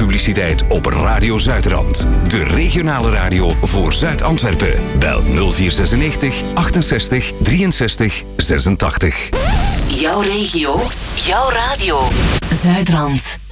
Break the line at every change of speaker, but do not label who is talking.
publiciteit op Radio Zuidrand. De regionale radio voor Zuid-Antwerpen. Bel 0496 68 63 86.
Jouw regio, jouw radio. Zuidrand.